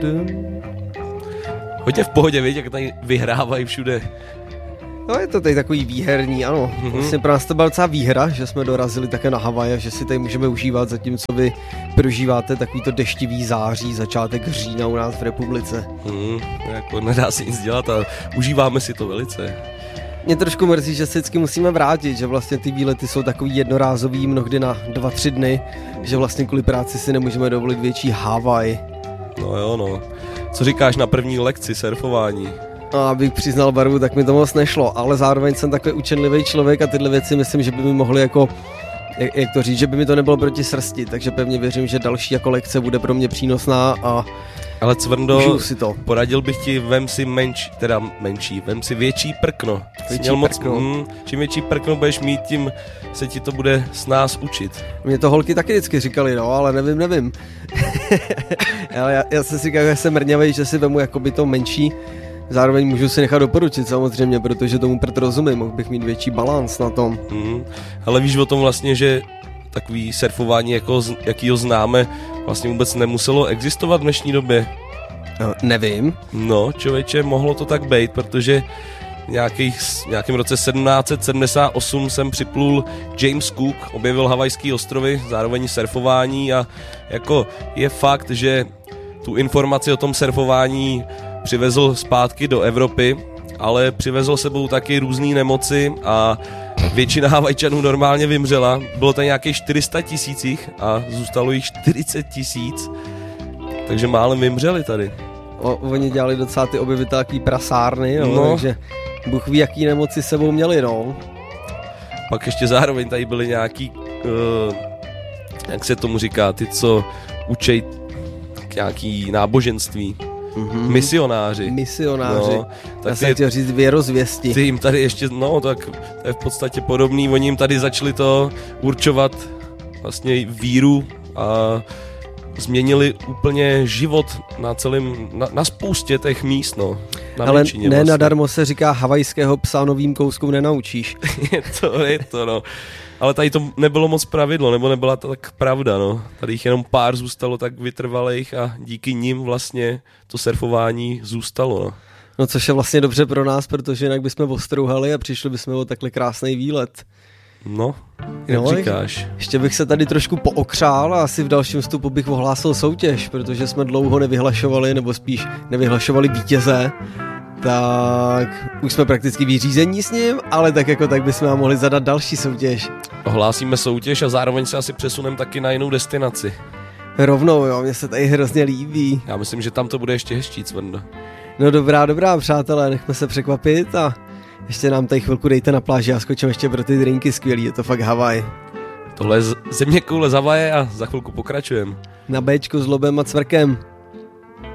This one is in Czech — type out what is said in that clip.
Hodně v pohodě, víš, jak tady vyhrávají všude. No je to tady takový výherní, ano. Vlastně pro nás to byla docela výhra, že jsme dorazili také na Havaj a že si tady můžeme užívat, zatímco vy prožíváte takovýto deštivý září, začátek října u nás v republice. Jako nedá se nic dělat a užíváme si to velice. Mě trošku mrzí, že se vždycky musíme vrátit, že vlastně ty výlety jsou takový jednorázový, mnohdy na 2-3 dny, že vlastně kvůli práci si nemůžeme dovolit větší Havaj. No jo, no. Co říkáš na první lekci surfování? No, abych přiznal barvu, tak mi to moc nešlo, ale zároveň jsem takový učenlivý člověk a tyhle věci myslím, že by mi mohly jako, jak to říct, že by mi to nebylo proti srsti, takže pevně věřím, že další jako lekce bude pro mě přínosná a ale Cvrndo, si to. Poradil bych ti, vem si větší prkno. Čím větší prkno budeš mít, tím se ti to bude s nás učit. Mě to holky taky vždycky říkali, no, ale nevím. Ale já jsem si říkal, že jsem mrňavej, že si vemu jakoby to menší. Zároveň můžu si nechat doporučit samozřejmě, protože tomu prd rozumím, mohl bych mít větší balans na tom. Ale víš o tom vlastně, že takový surfování, jako, jakýho známe, vlastně vůbec nemuselo existovat v dnešní době? Nevím. No, člověče, mohlo to tak být, protože v nějakém roce 1778 sem připlul James Cook, objevil Havajský ostrovy, zároveň surfování a jako je fakt, že tu informaci o tom surfování přivezl zpátky do Evropy, ale přivezl sebou taky různé nemoci a většina Havajčanů normálně vymřela. Bylo to nějakých 400 000 a zůstalo jich 40 000, takže málem vymřeli tady. Oni dělali docela ty objevitelský prasárny, no. Takže Bůh ví, jaký nemoci sebou měli, no. Pak ještě zároveň tady byly nějaký, jak se tomu říká, ty, co učej nějaký náboženství. Misionáři. No, tak já jsem chtěl říct věrozvěsti. Ty jim tady ještě, no tak to je v podstatě podobný, oni jim tady začali to určovat vlastně víru a změnili úplně život na celém, na spoustě těch míst, no. Ale ne vlastně. Nadarmo se říká havajského psa novým kouskům nenaučíš. je to, no. Ale tady to nebylo moc pravidlo, nebo nebyla to tak pravda, no. Tady jich jenom pár zůstalo tak vytrvalých a díky nim vlastně to surfování zůstalo, no. No což je vlastně dobře pro nás, protože jinak bychom ostrouhali a přišli bychom o takhle krásný výlet. No, jak říkáš. Ještě bych se tady trošku pookřál a asi v dalším vstupu bych ohlásil soutěž, protože jsme dlouho nevyhlašovali, nebo spíš nevyhlašovali vítěze. Tak už jsme prakticky vyřízení s ním, ale tak jako tak bychom mohli zadat další soutěž. Ohlásíme soutěž a zároveň se asi přesuneme taky na jinou destinaci. Rovnou, jo, mně se tady hrozně líbí. Já myslím, že tam to bude ještě hezčí, Cvrndo. No dobrá, přátelé, nechme se překvapit a ještě nám tady chvilku dejte na pláži a skočím ještě pro ty drinky skvělý, je to fakt Havaj. Tohle je země koule z Havaje a za chvilku pokračujeme. Na Bčku s Lobem a Cvrkem.